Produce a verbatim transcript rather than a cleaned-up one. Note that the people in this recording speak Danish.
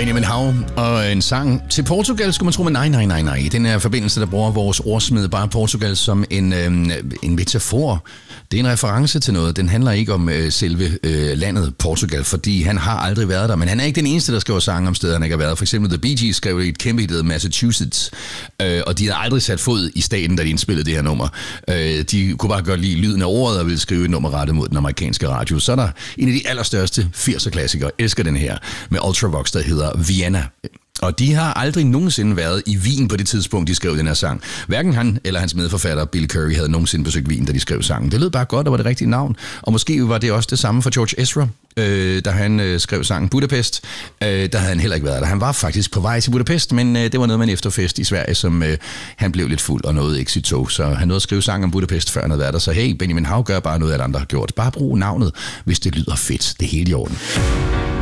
Benjamin Hav og en sang til Portugal, skulle man tro, men nej, nej, nej, nej. I den her forbindelse, der bruger vores ordsmed bare Portugal som en, øh, en metafor. Det er en reference til noget. Den handler ikke om øh, selve øh, landet Portugal, fordi han har aldrig været der. Men han er ikke den eneste, der skriver sange om steder, han ikke har været. For eksempel The Bee Gees skrev et kæmpe hit, der hedder Massachusetts, øh, og de havde aldrig sat fod i staten, da de indspillede det her nummer. Øh, de kunne bare godt lide lyden af ordet og ville skrive et nummer rettet mod den amerikanske radio. Så er der en af de allerstørste firser-klassikere, elsker den her, med Ultravox, der hedder Vienna. Og de har aldrig nogensinde været i Wien på det tidspunkt, de skrev den her sang. Hverken han eller hans medforfatter Bill Curry havde nogensinde besøgt Wien, da de skrev sangen. Det lød bare godt, og var det rigtige navn. Og måske var det også det samme for George Ezra, øh, da han øh, skrev sangen Budapest. Øh, der havde han heller ikke været der. Han var faktisk på vej til Budapest, men øh, det var noget med en efterfest i Sverige, som øh, han blev lidt fuld og nåede ikke sit tog. Så han nåede at skrive sangen om Budapest, før han havde været der. Så hey, Benjamin Hav gør bare noget, at andre har gjort. Bare brug navnet, hvis det lyder fedt. Det er helt i orden.